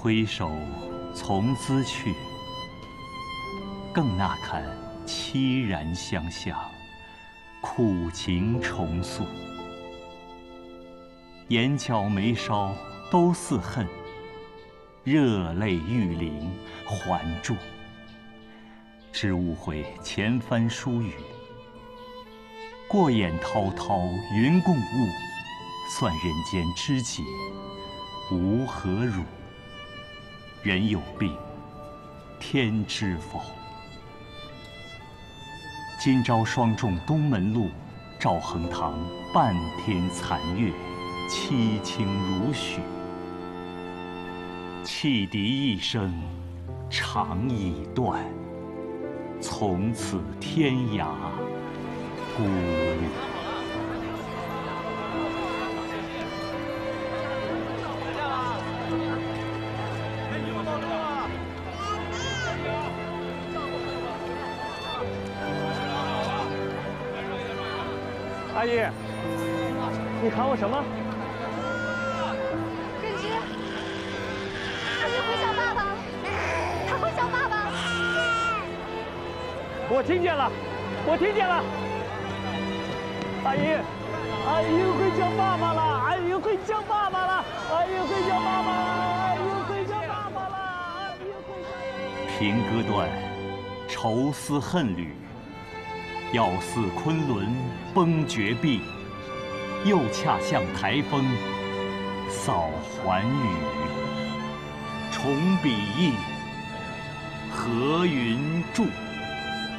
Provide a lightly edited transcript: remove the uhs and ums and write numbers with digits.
挥手从兹去，更那堪凄然相向，苦情重诉。眼角眉梢都似恨，热泪欲淋还注。只误会前番疏语，过眼滔滔云共雾，算人间知己无何辱。人有病，天知否？今朝霜重东门路，照横塘半天残月，凄清如许。汽笛一声长已断，从此天涯孤旅。 阿姨，你喊我什么？ 任之，阿姨会叫爸爸，他会叫爸爸。 我听见了，我听见了。阿姨，阿姨会叫爸爸了，阿姨会叫爸爸了，阿姨会叫爸爸了，阿姨会叫爸爸了，阿姨会叫。 平歌断，愁思恨缕。要似昆仑崩绝壁，又恰像台风扫寰宇。重笔意，何云注。